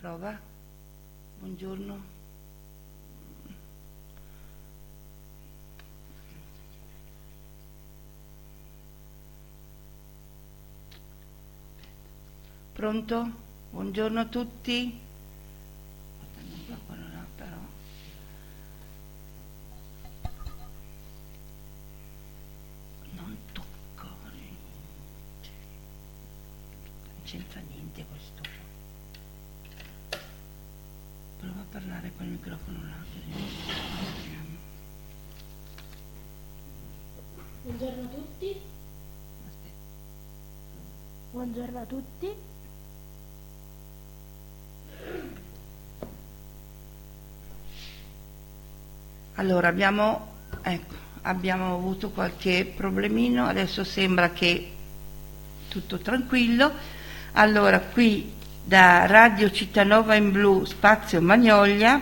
Prova. Buongiorno. Pronto? Buongiorno a tutti. Però. Non tocco. Non c'entra niente questo. Prova a parlare col microfono là. Buongiorno a tutti. Aspetta. Buongiorno a tutti. Allora abbiamo avuto qualche problemino, adesso sembra che tutto tranquillo. Allora qui da Radio Cittanova in Blu, Spazio Magnolia,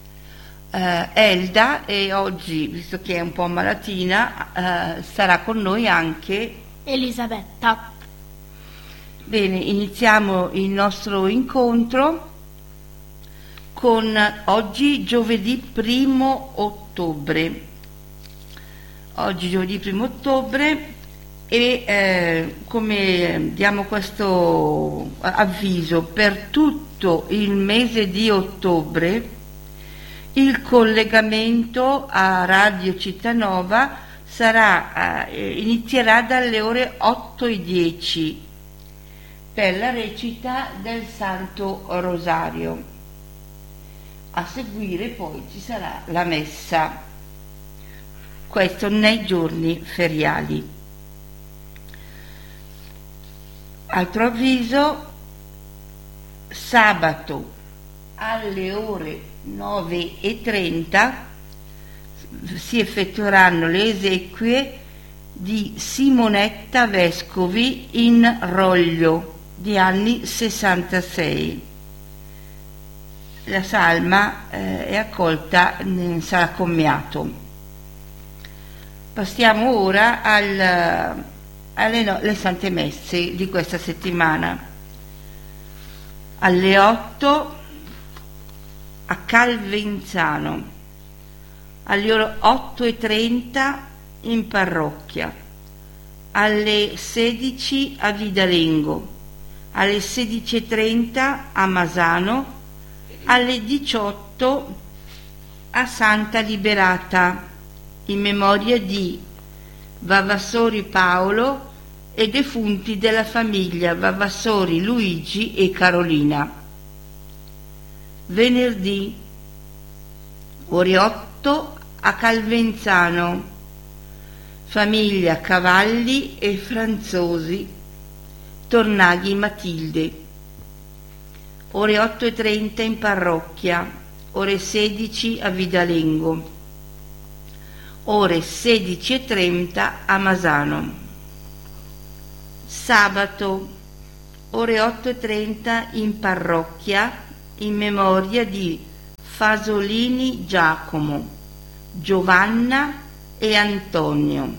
Elda, e oggi, visto che è un po' malatina, sarà con noi anche Elisabetta. Bene, iniziamo il nostro incontro con oggi giovedì 1 ottobre. Oggi giovedì 1 ottobre e come diamo questo avviso, per tutto il mese di ottobre il collegamento a Radio Cittanova inizierà dalle ore 8:10 per la recita del Santo Rosario. A seguire poi ci sarà la messa, questo nei giorni feriali. Altro avviso: sabato alle ore 9:30 si effettueranno le esequie di Simonetta Vescovi in Roglio, di anni 66. La salma è accolta in sala commiato. Passiamo ora alle Sante Messe di questa settimana. Alle 8 a Calvenzano, alle ore 8:30 in parrocchia, alle 16 a Vidalengo, alle 16:30 a Masano, alle 18 a Santa Liberata, in memoria di Vavassori Paolo e defunti della famiglia Vavassori Luigi e Carolina. Venerdì ore 8 a Calvenzano, famiglia Cavalli e Franzosi, Tornaghi Matilde. Ore 8:30 in parrocchia, ore 16 a Vidalengo, ore 16:30 a Masano. Sabato ore 8:30 in parrocchia, in memoria di Fasolini Giacomo, Giovanna e Antonio.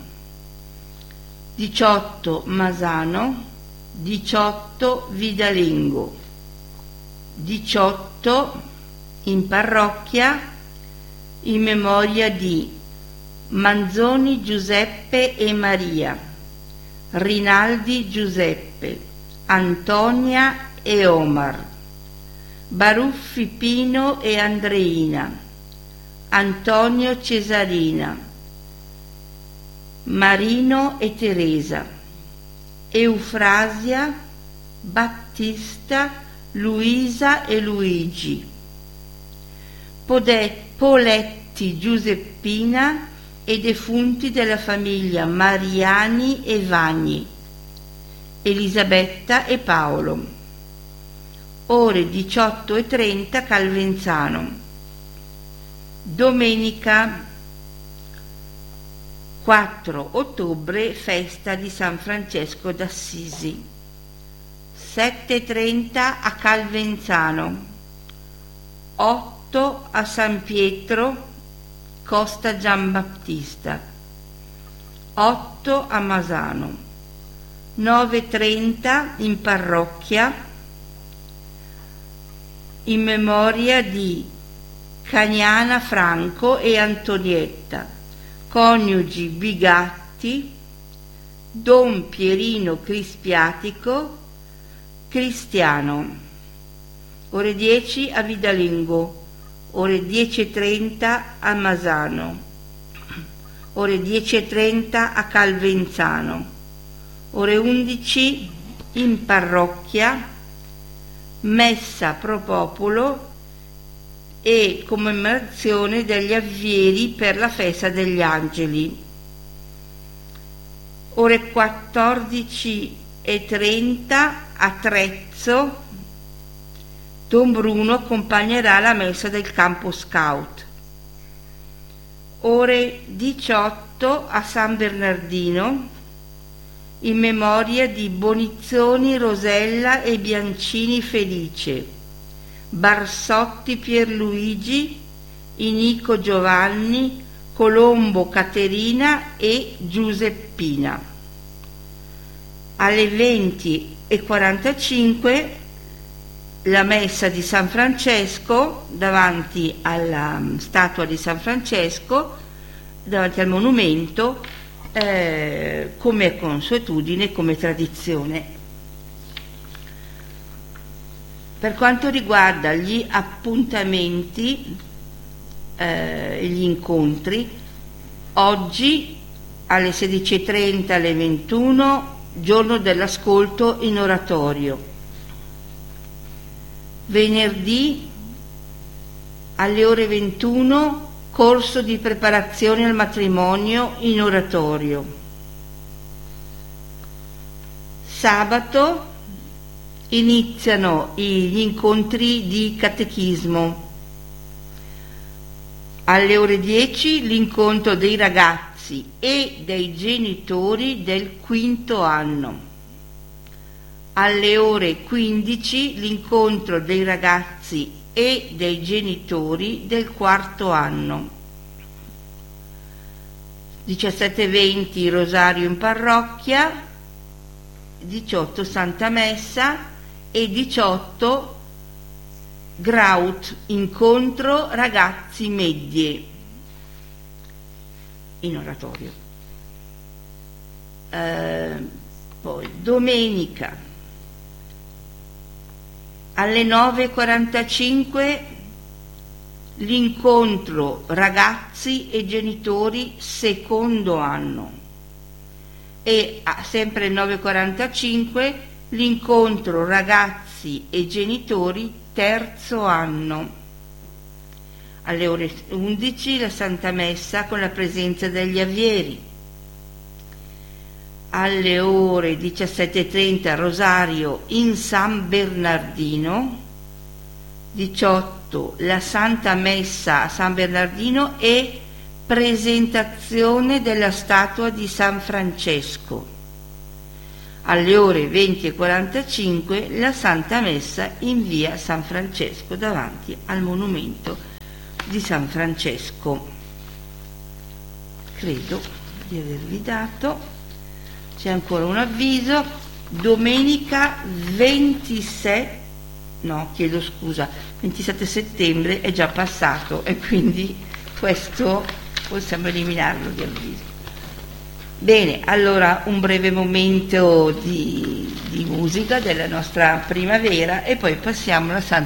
18 Masano, 18 Vidalengo, 18 in parrocchia in memoria di Manzoni Giuseppe e Maria, Rinaldi Giuseppe, Antonia e Omar, Baruffi Pino e Andreina, Antonio Cesarina, Marino e Teresa, Eufrasia, Battista, Luisa e Luigi, Poletti Giuseppina e defunti della famiglia Mariani e Vagni, Elisabetta e Paolo. Ore 18:30 Calvenzano. Domenica 4 ottobre festa di San Francesco d'Assisi. 7:30 a Calvenzano, 8 a San Pietro, Costa Giambattista, 8 a Masano, 9:30 in parrocchia, in memoria di Cagnana Franco e Antonietta, coniugi Bigatti, Don Pierino Crispiatico, Cristiano. Ore 10 a Vidalengo, ore 10:30 a Masano, ore 10:30 a Calvenzano, ore 11 in parrocchia, messa pro popolo e commemorazione degli avvieri per la festa degli angeli. Ore 14:30 a Trezzo, Don Bruno accompagnerà la messa del campo scout. Ore 18 a San Bernardino, in memoria di Bonizzoni Rosella e Biancini Felice, Barsotti Pierluigi, Inico Giovanni, Colombo Caterina e Giuseppina. Alle 20:45 la messa di San Francesco davanti alla statua di San Francesco, davanti al monumento, come consuetudine, come tradizione. Per quanto riguarda gli appuntamenti, gli incontri, oggi alle 16:30 alle 21 giorno dell'ascolto in oratorio. Venerdì alle ore 21 corso di preparazione al matrimonio in oratorio. Sabato iniziano gli incontri di catechismo. Alle ore 10 l'incontro dei ragazzi e dei genitori del quinto anno. Alle ore 15 l'incontro dei ragazzi e dei genitori del quarto anno. 17:20 rosario in parrocchia, 18 Santa Messa e 18 Graut, incontro ragazzi medie in oratorio. Poi domenica alle 9:45 l'incontro ragazzi e genitori secondo anno e sempre alle 9:45 l'incontro ragazzi e genitori terzo anno. Alle ore 11 la Santa Messa con la presenza degli avvieri. Alle ore 17:30 rosario in San Bernardino, 18 la Santa Messa a San Bernardino e presentazione della statua di San Francesco. Alle ore 20:45 la Santa Messa in via San Francesco davanti al monumento di San Francesco. Credo di avervi dato. C'è ancora un avviso. Domenica 27 settembre è già passato e quindi questo possiamo eliminarlo di avviso. Bene, allora un breve momento di musica della nostra primavera e poi passiamo alla Santa